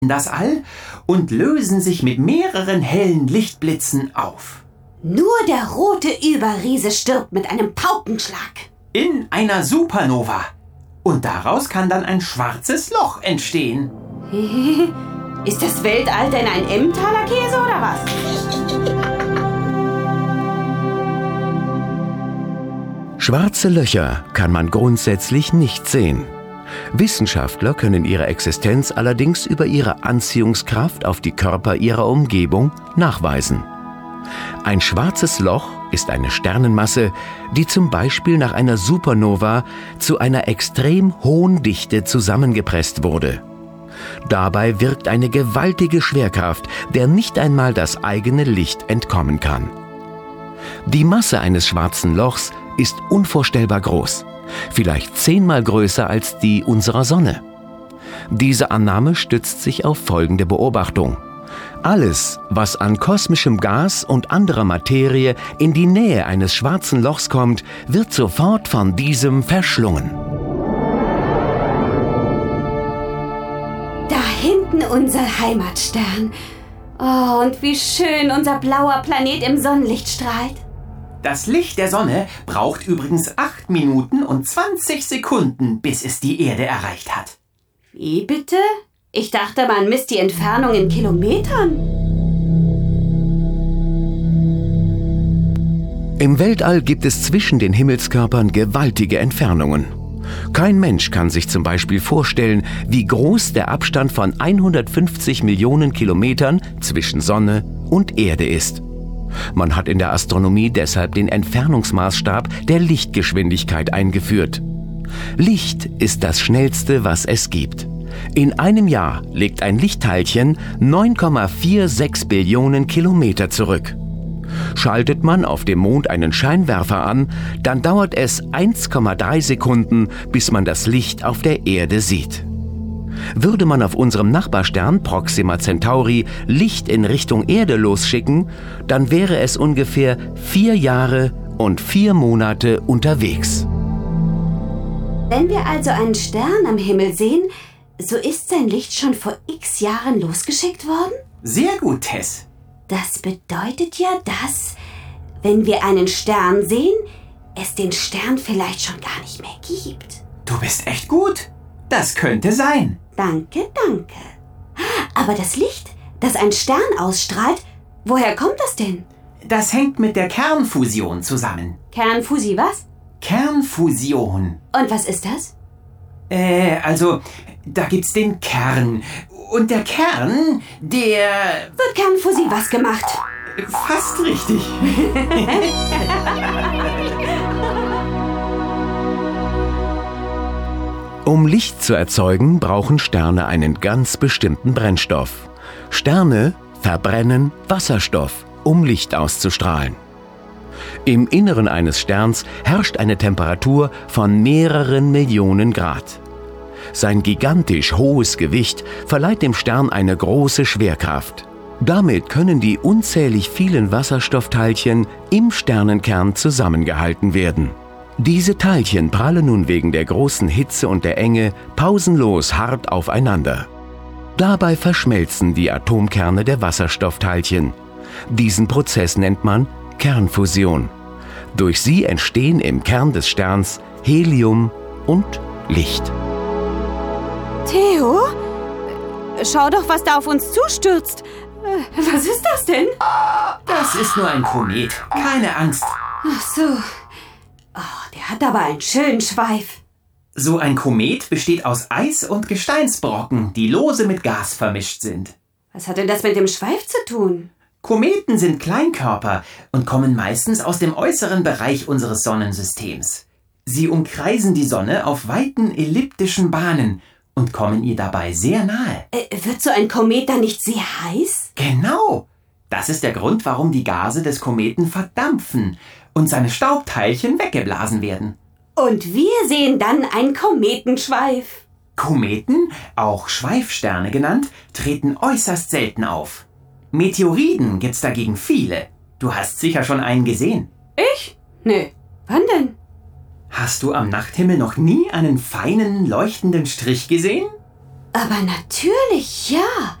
das All und lösen sich mit mehreren hellen Lichtblitzen auf. Nur der rote Überriese stirbt mit einem Paukenschlag. In einer Supernova. Und daraus kann dann ein schwarzes Loch entstehen. Ist das Weltall denn ein Emmentaler Käse oder was? Schwarze Löcher kann man grundsätzlich nicht sehen. Wissenschaftler können ihre Existenz allerdings über ihre Anziehungskraft auf die Körper ihrer Umgebung nachweisen. Ein schwarzes Loch ist eine Sternenmasse, die zum Beispiel nach einer Supernova zu einer extrem hohen Dichte zusammengepresst wurde. Dabei wirkt eine gewaltige Schwerkraft, der nicht einmal das eigene Licht entkommen kann. Die Masse eines schwarzen Lochs ist unvorstellbar groß, vielleicht 10-mal größer als die unserer Sonne. Diese Annahme stützt sich auf folgende Beobachtung. Alles, was an kosmischem Gas und anderer Materie in die Nähe eines schwarzen Lochs kommt, wird sofort von diesem verschlungen. Da hinten unser Heimatstern. Oh, und wie schön unser blauer Planet im Sonnenlicht strahlt. Das Licht der Sonne braucht übrigens 8 Minuten und 20 Sekunden, bis es die Erde erreicht hat. Wie bitte? Ich dachte, man misst die Entfernung in Kilometern. Im Weltall gibt es zwischen den Himmelskörpern gewaltige Entfernungen. Kein Mensch kann sich zum Beispiel vorstellen, wie groß der Abstand von 150 Millionen Kilometern zwischen Sonne und Erde ist. Man hat in der Astronomie deshalb den Entfernungsmaßstab der Lichtgeschwindigkeit eingeführt. Licht ist das Schnellste, was es gibt. In einem Jahr legt ein Lichtteilchen 9,46 Billionen Kilometer zurück. Schaltet man auf dem Mond einen Scheinwerfer an, dann dauert es 1,3 Sekunden, bis man das Licht auf der Erde sieht. Würde man auf unserem Nachbarstern Proxima Centauri Licht in Richtung Erde losschicken, dann wäre es ungefähr 4 Jahre und 4 Monate unterwegs. Wenn wir also einen Stern am Himmel sehen, so ist sein Licht schon vor x Jahren losgeschickt worden? Sehr gut, Tess. Das bedeutet ja, dass, wenn wir einen Stern sehen, es den Stern vielleicht schon gar nicht mehr gibt. Du bist echt gut. Das könnte sein. Danke, danke. Aber das Licht, das ein Stern ausstrahlt, woher kommt das denn? Das hängt mit der Kernfusion zusammen. Kernfusi was? Kernfusion. Und was ist das? Also, da gibt's den Kern. Und der Kern, der... Wird Kernfusi was gemacht? Fast richtig. Um Licht zu erzeugen, brauchen Sterne einen ganz bestimmten Brennstoff. Sterne verbrennen Wasserstoff, um Licht auszustrahlen. Im Inneren eines Sterns herrscht eine Temperatur von mehreren Millionen Grad. Sein gigantisch hohes Gewicht verleiht dem Stern eine große Schwerkraft. Damit können die unzählig vielen Wasserstoffteilchen im Sternenkern zusammengehalten werden. Diese Teilchen prallen nun wegen der großen Hitze und der Enge pausenlos hart aufeinander. Dabei verschmelzen die Atomkerne der Wasserstoffteilchen. Diesen Prozess nennt man Kernfusion. Durch sie entstehen im Kern des Sterns Helium und Licht. Theo? Schau doch, was da auf uns zustürzt. Was ist das denn? Das ist nur ein Komet. Keine Angst. Ach so. Oh, der hat aber einen schönen Schweif. So ein Komet besteht aus Eis- und Gesteinsbrocken, die lose mit Gas vermischt sind. Was hat denn das mit dem Schweif zu tun? Kometen sind Kleinkörper und kommen meistens aus dem äußeren Bereich unseres Sonnensystems. Sie umkreisen die Sonne auf weiten elliptischen Bahnen und kommen ihr dabei sehr nahe. Wird so ein Komet dann nicht sehr heiß? Genau! Das ist der Grund, warum die Gase des Kometen verdampfen und seine Staubteilchen weggeblasen werden. Und wir sehen dann einen Kometenschweif. Kometen, auch Schweifsterne genannt, treten äußerst selten auf. Meteoriden gibt's dagegen viele. Du hast sicher schon einen gesehen. Ich? Nö. Wann denn? Hast du am Nachthimmel noch nie einen feinen, leuchtenden Strich gesehen? Aber natürlich, ja.